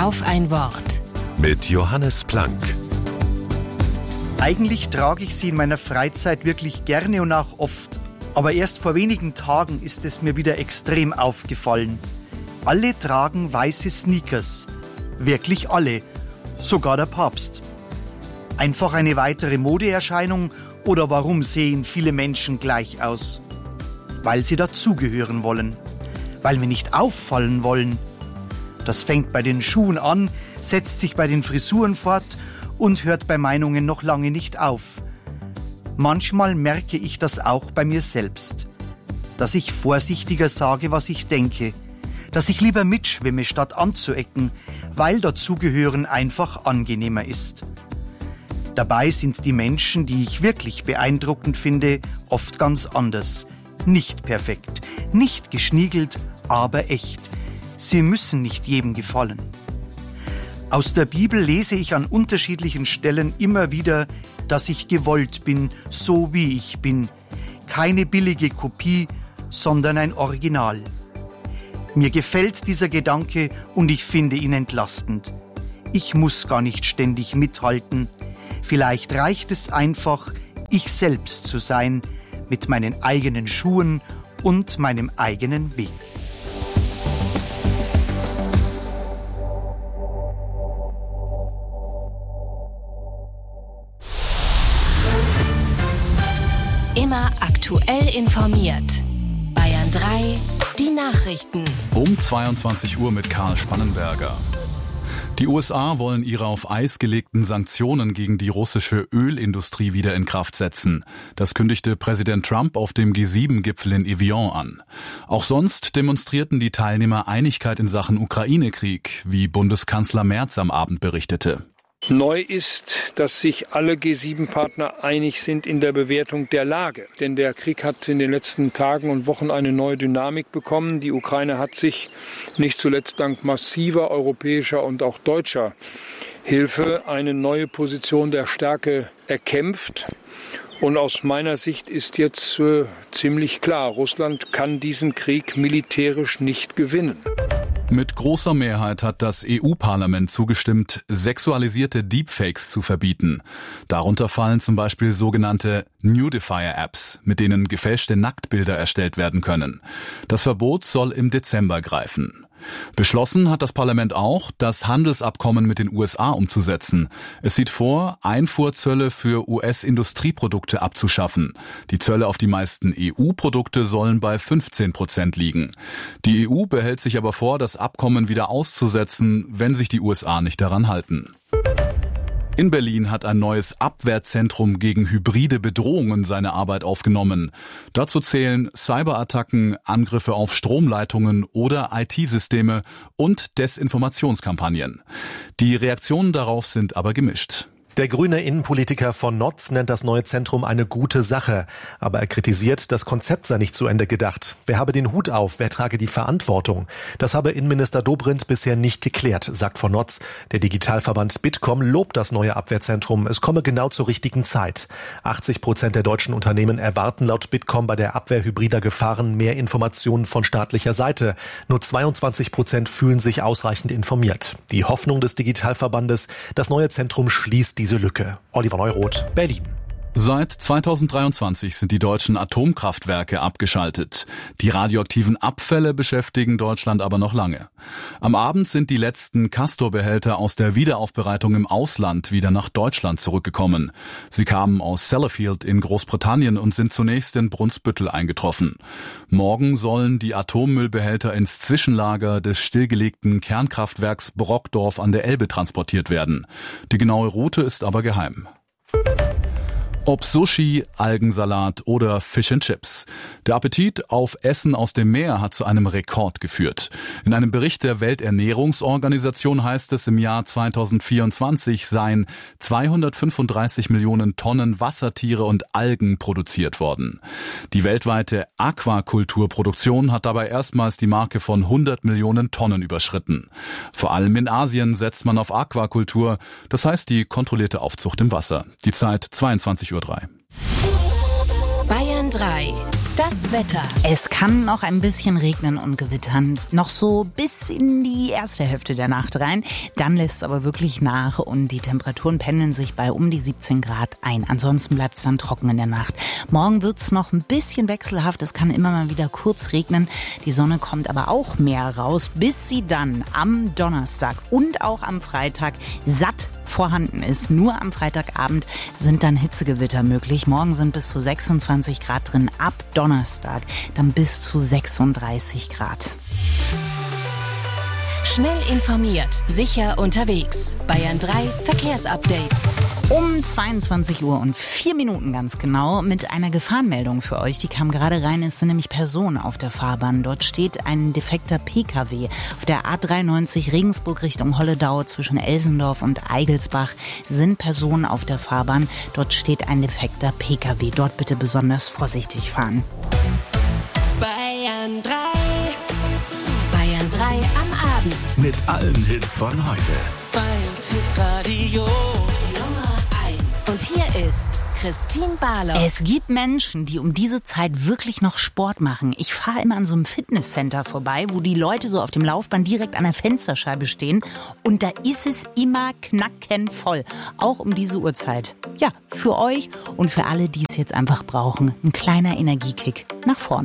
Auf ein Wort. Mit Johannes Planck. Eigentlich trage ich sie in meiner Freizeit wirklich gerne und auch oft. Aber erst vor wenigen Tagen ist es mir wieder extrem aufgefallen. Alle tragen weiße Sneakers. Wirklich alle. Sogar der Papst. Einfach eine weitere Modeerscheinung oder warum sehen viele Menschen gleich aus? Weil sie dazugehören wollen. Weil wir nicht auffallen wollen. Das fängt bei den Schuhen an, setzt sich bei den Frisuren fort und hört bei Meinungen noch lange nicht auf. Manchmal merke ich das auch bei mir selbst. Dass ich vorsichtiger sage, was ich denke. Dass ich lieber mitschwimme, statt anzuecken, weil dazugehören einfach angenehmer ist. Dabei sind die Menschen, die ich wirklich beeindruckend finde, oft ganz anders. Nicht perfekt, nicht geschniegelt, aber echt. Sie müssen nicht jedem gefallen. Aus der Bibel lese ich an unterschiedlichen Stellen immer wieder, dass ich gewollt bin, so wie ich bin. Keine billige Kopie, sondern ein Original. Mir gefällt dieser Gedanke und ich finde ihn entlastend. Ich muss gar nicht ständig mithalten. Vielleicht reicht es einfach, ich selbst zu sein, mit meinen eigenen Schuhen und meinem eigenen Weg. Immer aktuell informiert. Bayern 3, die Nachrichten. Um 22 Uhr mit Karl Spannenberger. Die USA wollen ihre auf Eis gelegten Sanktionen gegen die russische Ölindustrie wieder in Kraft setzen. Das kündigte Präsident Trump auf dem G7-Gipfel in Evian an. Auch sonst demonstrierten die Teilnehmer Einigkeit in Sachen Ukraine-Krieg, wie Bundeskanzler Merz am Abend berichtete. Neu ist, dass sich alle G7-Partner einig sind in der Bewertung der Lage. Denn der Krieg hat in den letzten Tagen und Wochen eine neue Dynamik bekommen. Die Ukraine hat sich nicht zuletzt dank massiver europäischer und auch deutscher Hilfe eine neue Position der Stärke erkämpft. Und aus meiner Sicht ist jetzt ziemlich klar, Russland kann diesen Krieg militärisch nicht gewinnen. Mit großer Mehrheit hat das EU-Parlament zugestimmt, sexualisierte Deepfakes zu verbieten. Darunter fallen zum Beispiel sogenannte Nudifier-Apps, mit denen gefälschte Nacktbilder erstellt werden können. Das Verbot soll im Dezember greifen. Beschlossen hat das Parlament auch, das Handelsabkommen mit den USA umzusetzen. Es sieht vor, Einfuhrzölle für US-Industrieprodukte abzuschaffen. Die Zölle auf die meisten EU-Produkte sollen bei 15% liegen. Die EU behält sich aber vor, das Abkommen wieder auszusetzen, wenn sich die USA nicht daran halten. In Berlin hat ein neues Abwehrzentrum gegen hybride Bedrohungen seine Arbeit aufgenommen. Dazu zählen Cyberattacken, Angriffe auf Stromleitungen oder IT-Systeme und Desinformationskampagnen. Die Reaktionen darauf sind aber gemischt. Der grüne Innenpolitiker von Notz nennt das neue Zentrum eine gute Sache. Aber er kritisiert, das Konzept sei nicht zu Ende gedacht. Wer habe den Hut auf, wer trage die Verantwortung? Das habe Innenminister Dobrindt bisher nicht geklärt, sagt von Notz. Der Digitalverband Bitkom lobt das neue Abwehrzentrum. Es komme genau zur richtigen Zeit. 80% der deutschen Unternehmen erwarten laut Bitkom bei der Abwehr hybrider Gefahren mehr Informationen von staatlicher Seite. Nur 22% fühlen sich ausreichend informiert. Die Hoffnung des Digitalverbandes, das neue Zentrum schließt diese Lücke. Oliver Neuroth, Berlin. Seit 2023 sind die deutschen Atomkraftwerke abgeschaltet. Die radioaktiven Abfälle beschäftigen Deutschland aber noch lange. Am Abend sind die letzten Castor-Behälter aus der Wiederaufbereitung im Ausland wieder nach Deutschland zurückgekommen. Sie kamen aus Sellafield in Großbritannien und sind zunächst in Brunsbüttel eingetroffen. Morgen sollen die Atommüllbehälter ins Zwischenlager des stillgelegten Kernkraftwerks Brockdorf an der Elbe transportiert werden. Die genaue Route ist aber geheim. Ob Sushi, Algensalat oder Fish and Chips. Der Appetit auf Essen aus dem Meer hat zu einem Rekord geführt. In einem Bericht der Welternährungsorganisation heißt es, im Jahr 2024 seien 235 Millionen Tonnen Wassertiere und Algen produziert worden. Die weltweite Aquakulturproduktion hat dabei erstmals die Marke von 100 Millionen Tonnen überschritten. Vor allem in Asien setzt man auf Aquakultur, das heißt die kontrollierte Aufzucht im Wasser. Die Zeit 22:03 Uhr. Bayern 3. Das Wetter. Es kann noch ein bisschen regnen und gewittern. Noch so bis in die erste Hälfte der Nacht rein. Dann lässt es aber wirklich nach und die Temperaturen pendeln sich bei um die 17 Grad ein. Ansonsten bleibt es dann trocken in der Nacht. Morgen wird es noch ein bisschen wechselhaft. Es kann immer mal wieder kurz regnen. Die Sonne kommt aber auch mehr raus, bis sie dann am Donnerstag und auch am Freitag satt vorhanden ist. Nur am Freitagabend sind dann Hitzegewitter möglich. Morgen sind bis zu 26 Grad drin, ab Donnerstag dann bis zu 36 Grad. Schnell informiert, sicher unterwegs. Bayern 3 Verkehrsupdate. Um 22 Uhr und 4 Minuten ganz genau mit einer Gefahrenmeldung für euch. Die kam gerade rein, es sind nämlich Personen auf der Fahrbahn. Dort steht ein defekter PKW. Auf der A93 Regensburg Richtung Holledau zwischen Elsendorf und Eigelsbach sind Personen auf der Fahrbahn. Dort steht ein defekter PKW. Dort bitte besonders vorsichtig fahren. Bayern 3. Bayern 3 am Abend. Mit allen Hits von heute. Bayerns Hitradio. Nummer 1. Und hier ist Christine Barlow. Es gibt Menschen, die um diese Zeit wirklich noch Sport machen. Ich fahre immer an so einem Fitnesscenter vorbei, wo die Leute so auf dem Laufband direkt an der Fensterscheibe stehen. Und da ist es immer knackenvoll. Auch um diese Uhrzeit. Ja, für euch und für alle, die es jetzt einfach brauchen. Ein kleiner Energiekick nach vorne.